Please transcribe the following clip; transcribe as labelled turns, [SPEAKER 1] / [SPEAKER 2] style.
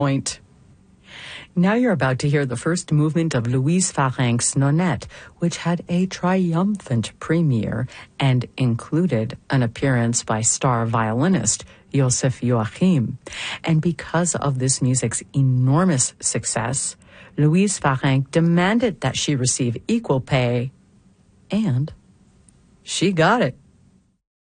[SPEAKER 1] point. Now you're about to hear the first movement of Louise Farenc's Nonette, which had a triumphant premiere and included an appearance by star violinist Yosef Joachim. And because of this music's enormous success, Louise Farenc demanded that she receive equal pay, and she got it.